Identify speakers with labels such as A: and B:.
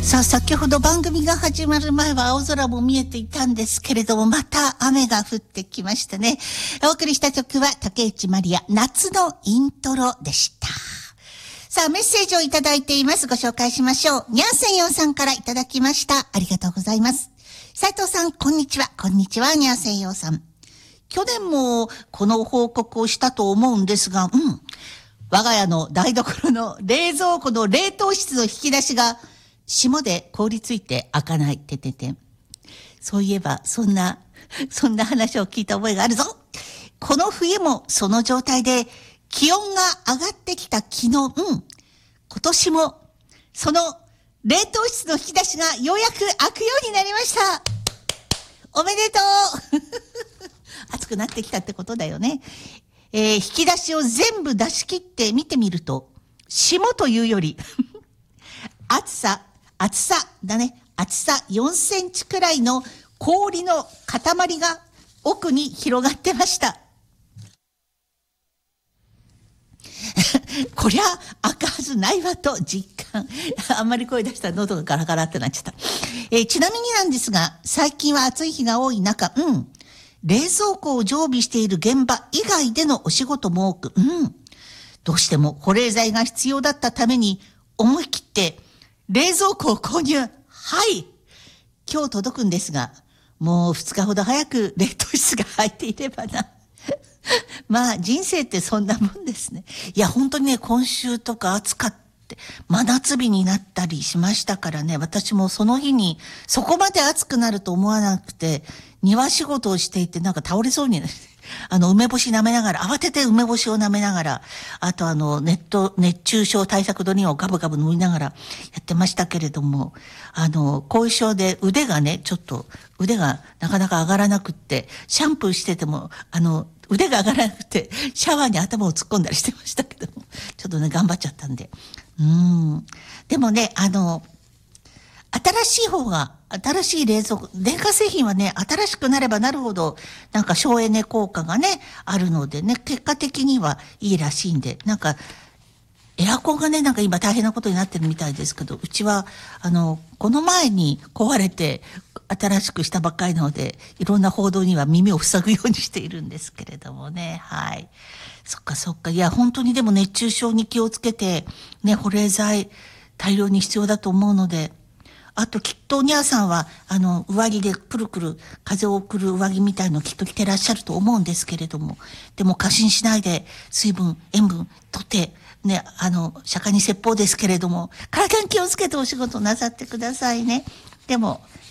A: さあ、先ほど番組が始まる前は青空も見えていたんですけれども、また雨が降ってきましたね。お送りした曲は竹内まりや、夏のイントロでした。さあ、メッセージをいただいています。ご紹介しましょう。にゃんせんよんさんからいただきました。ありがとうございます。斉藤さん、こんにちは。こんにちは、にゃんせんよんさん。去年もこの報告をしたと思うんですが、我が家の台所の冷蔵庫の冷凍室の引き出しが霜で凍りついて開かない。そういえば、そんな話を聞いた覚えがあるぞ。この冬もその状態で気温が上がってきた昨日、今年もその冷凍室の引き出しがようやく開くようになりました。おめでとう暑くなってきたってことだよね。引き出しを全部出し切って見てみると、霜というより厚さだね。厚さ4センチくらいの氷の塊が奥に広がってました。こりゃ開くはずないわと実感。あんまり声出したら喉がガラガラってなっちゃった。ちなみになんですが、最近は暑い日が多い中、冷蔵庫を常備している現場以外でのお仕事も多く、どうしても保冷剤が必要だったために思い切って冷蔵庫を購入。はい。今日届くんですが、もう2日ほど早く冷凍室が空いていればな。まあ人生ってそんなもんですね。いや本当にね、今週とか暑かって真夏日になったりしましたからね、私もその日にそこまで暑くなると思わなくて、庭仕事をしていてなんか倒れそうになって梅干し舐めながら、慌てて梅干しを舐めながら、あと熱中症対策ドリンをガブガブ飲みながらやってましたけれども、後遺症で腕がなかなか上がらなくって、シャンプーしてても、腕が上がらなくて、シャワーに頭を突っ込んだりしてましたけども、ちょっとね、頑張っちゃったんで。でもね、新しい冷蔵庫、電化製品はね、新しくなればなるほど、なんか省エネ効果がね、あるのでね、結果的にはいいらしいんで、なんか、エアコンがね、なんか今大変なことになってるみたいですけど、うちは、この前に壊れて、新しくしたばっかりなので、いろんな報道には耳を塞ぐようにしているんですけれどもね、はい。そっか。いや、本当にでも熱中症に気をつけて、ね、保冷剤、大量に必要だと思うので、あときっとにゃーさんは上着でくるくる風を送る上着みたいのきっと着てらっしゃると思うんですけれども、でも過信しないで水分塩分とってね、釈迦に説法ですけれども、体に気をつけてお仕事なさってくださいね。でも